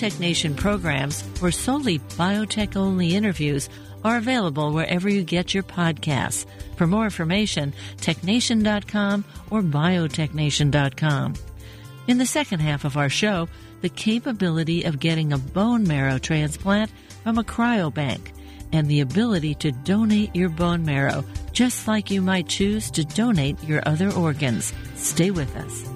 Biotech Nation programs or solely biotech-only interviews are available wherever you get your podcasts. For more information, technation.com or biotechnation.com. In the second half of our show, the capability of getting a bone marrow transplant from a cryobank and the ability to donate your bone marrow, just like you might choose to donate your other organs. Stay with us.